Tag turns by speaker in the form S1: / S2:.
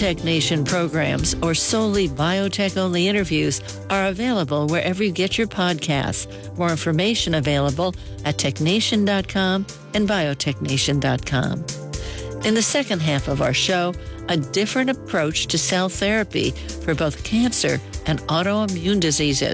S1: Biotech Nation programs or solely biotech-only interviews are available wherever you get your podcasts. More information available at technation.com and biotechnation.com. In the second half of our show, a different approach to cell therapy for both cancer and autoimmune diseases.